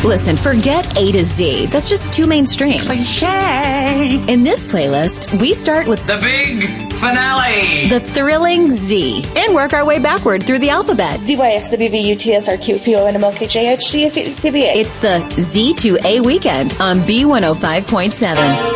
Listen, forget A to Z. That's just too mainstream. Cliche. In this playlist, we start with the big finale, the thrilling Z, and work our way backward through the alphabet. ZYXWVUTSRQPONMLKJHDFCBA. It's the Z to A weekend on B105.7.